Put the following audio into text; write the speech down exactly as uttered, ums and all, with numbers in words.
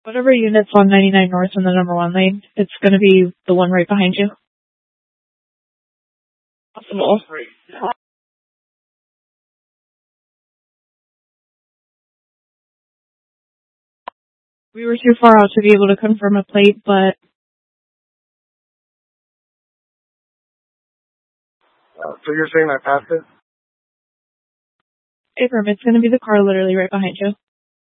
Whatever unit's on ninety-nine North in the number one lane, it's going to be the one right behind you. Possible. We were too far out to be able to confirm a plate, but... Uh, so you're saying I passed it? Abram, it's going to be the car literally right behind you.